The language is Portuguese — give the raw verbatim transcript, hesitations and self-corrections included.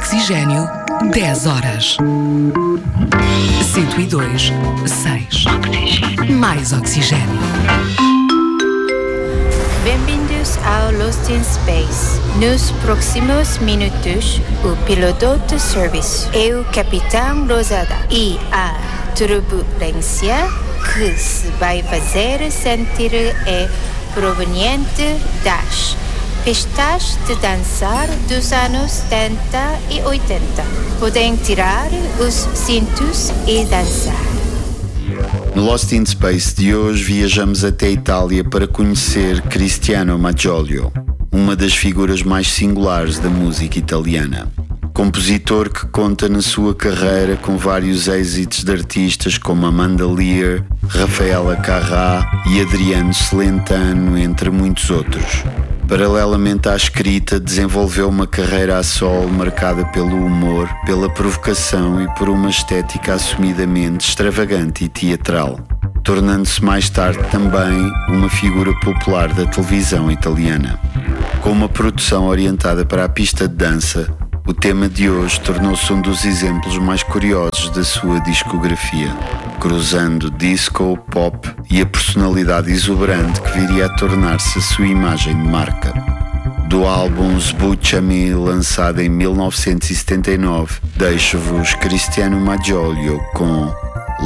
Oxigênio, dez horas. cento e dois, seis. Mais oxigênio. Bem-vindos ao Lost in Space. Nos próximos minutos, o piloto de serviço é o Capitão Rosada e a turbulência que se vai fazer sentir é proveniente das pistas de dançar dos anos setenta e oitenta. Podem tirar os cintos e dançar. No Lost in Space de hoje viajamos até a Itália para conhecer Cristiano Maggiolio, uma das figuras mais singulares da música italiana. Compositor que conta na sua carreira com vários êxitos de artistas como Amanda Lear, Rafaela Carrà e Adriano Celentano, entre muitos outros. Paralelamente à escrita, desenvolveu uma carreira a solo marcada pelo humor, pela provocação e por uma estética assumidamente extravagante e teatral, tornando-se mais tarde também uma figura popular da televisão italiana. Com uma produção orientada para a pista de dança, o tema de hoje tornou-se um dos exemplos mais curiosos da sua discografia, cruzando disco, pop e a personalidade exuberante que viria a tornar-se a sua imagem de marca. Do álbum Sbucciami, lançado em mil novecentos e setenta e nove, deixo-vos Cristiano Maggiolio com